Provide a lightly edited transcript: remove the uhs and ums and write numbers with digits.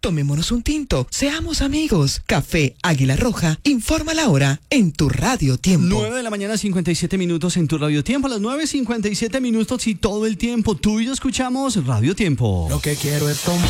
Tomémonos un tinto, seamos amigos. Café Águila Roja, informa la hora en tu Radio Tiempo. 9 de la mañana, 57 minutos en tu Radio Tiempo. A las 9:57 minutos y todo el tiempo tú y yo escuchamos Radio Tiempo. Lo que quiero es tomar.